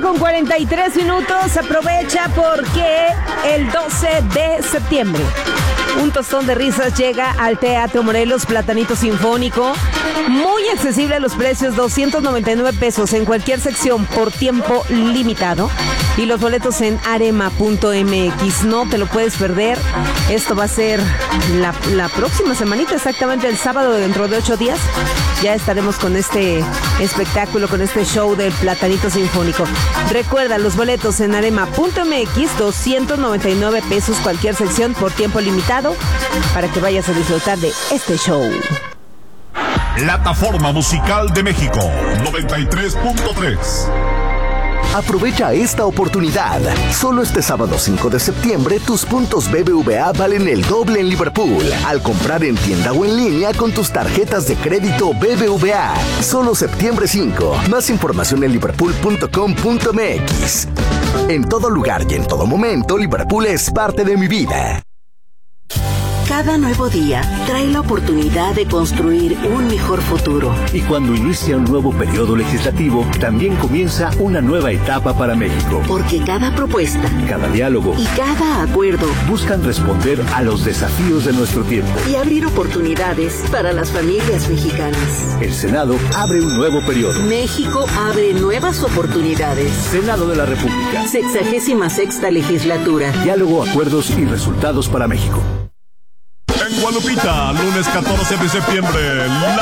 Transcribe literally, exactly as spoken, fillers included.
con cuarenta y tres minutos. Aprovecha porque el doce de septiembre un tostón de risas llega al Teatro Morelos Platanito Sinfónico. Muy accesible a los precios, doscientos noventa y nueve pesos en cualquier sección por tiempo limitado. Y los boletos en arema punto m x. No te lo puedes perder. Esto va a ser la, la próxima semanita, exactamente el sábado dentro de ocho días. Ya estaremos con este espectáculo, con este show del Platanito Sinfónico. Recuerda, los boletos en arema punto m x, doscientos noventa y nueve pesos cualquier sección por tiempo limitado, para que vayas a disfrutar de este show. Plataforma Musical de México, noventa y tres punto tres. Aprovecha esta oportunidad. Solo este sábado cinco de septiembre tus puntos B B V A valen el doble en Liverpool al comprar en tienda o en línea con tus tarjetas de crédito B B V A. Solo septiembre cinco. Más información en liverpool punto com punto m x. En todo lugar y en todo momento, Liverpool es parte de mi vida. Cada nuevo día trae la oportunidad de construir un mejor futuro. Y cuando inicia un nuevo periodo legislativo, también comienza una nueva etapa para México. Porque cada propuesta, cada diálogo y cada acuerdo buscan responder a los desafíos de nuestro tiempo y abrir oportunidades para las familias mexicanas. El Senado abre un nuevo periodo. México abre nuevas oportunidades. Senado de la República. Sexagésima sexta legislatura. Diálogo, acuerdos y resultados para México. En Guadalupita, lunes catorce de septiembre.